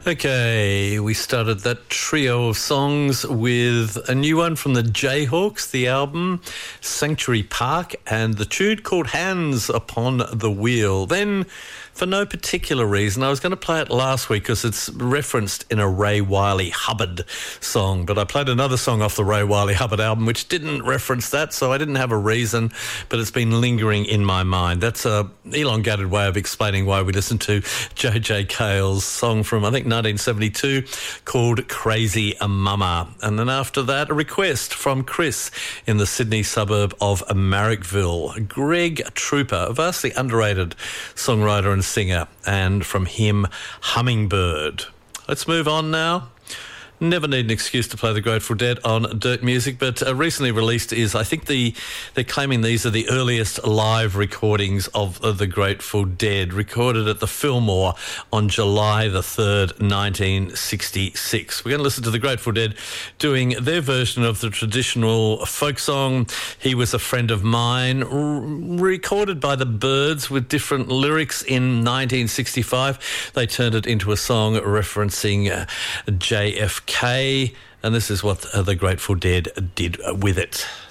Okay, we started that trio of songs with a new one from the Jayhawks, the album Sanctuary Park, and the tune called Hands Upon the Wheel. Then, for no particular reason, I was going to play it last week because it's referenced in a Ray Wylie Hubbard song, but I played another song off the Ray Wylie Hubbard album which didn't reference that, so I didn't have a reason, but it's been lingering in my mind. That's a elongated way of explaining why we listened to J.J. Cale's song from, I think, 1972 called Crazy Mama. And then after that, a request from Chris in the Sydney suburb of Marrickville. Greg Trooper, a vastly underrated songwriter and singer, and from him, Hummingbird. Let's move on now. Never need an excuse to play the Grateful Dead on Dirt Music, but recently released is, I think they're claiming these are the earliest live recordings of the Grateful Dead, recorded at the Fillmore on July the 3rd, 1966. We're going to listen to the Grateful Dead doing their version of the traditional folk song, He Was a Friend of Mine, recorded by the Byrds with different lyrics in 1965. They turned it into a song referencing JFK, and this is what the Grateful Dead did with it.